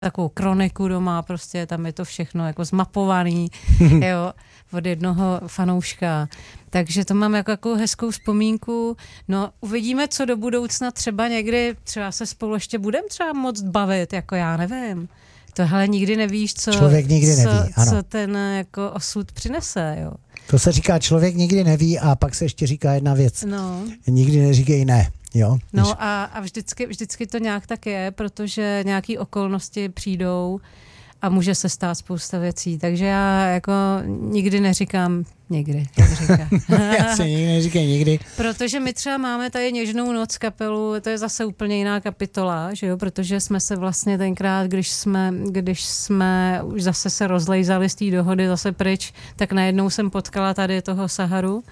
takovou kroniku doma, prostě tam je to všechno jako zmapovaný, jo, od jednoho fanouška. Takže to mám jako hezkou vzpomínku. No, uvidíme, co do budoucna třeba někdy, třeba se spolu ještě budeme třeba moc bavit, jako já nevím. Tohle nikdy nevíš, co, člověk nikdy neví, ano. Co ten jako osud přinese, jo. To se říká, člověk nikdy neví a pak se ještě říká jedna věc. No. Nikdy neříkej ne, jo. No a vždycky to nějak tak je, protože nějaký okolnosti přijdou a může se stát spousta věcí, takže já jako nikdy neříkám nikdy, jak říká. Já si nikdy neříkej nikdy. Protože my třeba máme tady Něžnou noc kapelu, to je zase úplně jiná kapitola, že jo, protože jsme se vlastně tenkrát, když jsme už zase se rozlejzali z té dohody zase pryč, tak najednou jsem potkala tady toho Saharu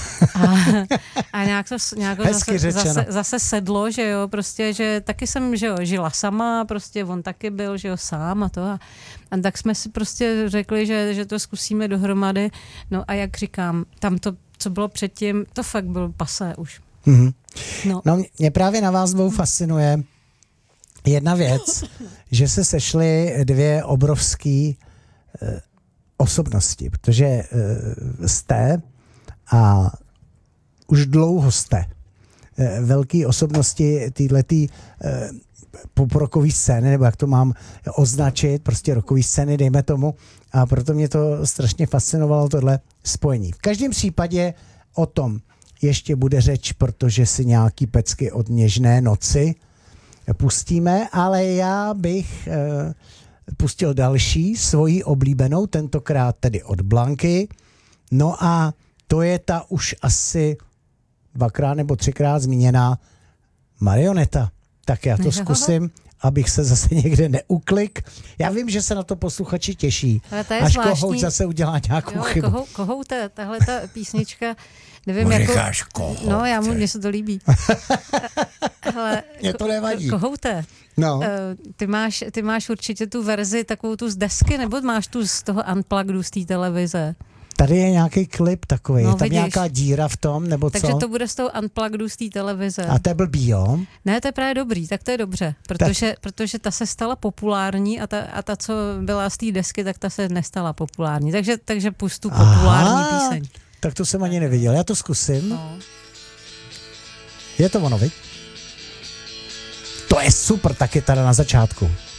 a nějak zase sedlo, že jo, prostě, že taky jsem, že jo, žila sama, prostě on taky byl, že jo, sám a to a tak jsme si prostě řekli, že to zkusíme dohromady, no a jak říkám, tam to, co bylo předtím, to fakt bylo pasé už. Mm-hmm. No mě právě na vás dvou fascinuje jedna věc, že se sešly dvě obrovské osobnosti, protože jste a už dlouho jste velký osobnosti téhletý poprokový scény, nebo jak to mám označit, prostě rokový scény, dejme tomu, a proto mě to strašně fascinovalo tohle spojení. V každém případě o tom ještě bude řeč, protože si nějaký pecky od Něžné noci pustíme, ale já bych pustil další, svoji oblíbenou, tentokrát tedy od Blanky, no a to je ta už asi 2krát nebo 3krát zmíněná Marioneta. Tak já to zkusím, abych se zase někde neuklik. Já vím, že se na to posluchači těší. Až zvláštní. Kohout zase udělá nějakou chybu. Kohouta, tahle ta písnička, nevím, jako... Kohout. No, mně se to líbí. Hele, mě to nevadí. Kohouté. No. Ty máš určitě tu verzi, takovou tu z desky, nebo máš tu z toho unplugged z té televize? Tady je nějaký klip takový, no, je tam vidíš. Nějaká díra v tom, nebo takže co? Takže to bude z toho unplugged z té televize. A to je blbý, jo? Ne, to je právě dobrý, tak to je dobře, protože ta se stala populární a ta, co byla z té desky, tak ta se nestala populární. Takže pustu populární píseň. Tak to jsem ani neviděl, já to zkusím. No. Je to ono, viď? To je super, tak je tady na začátku.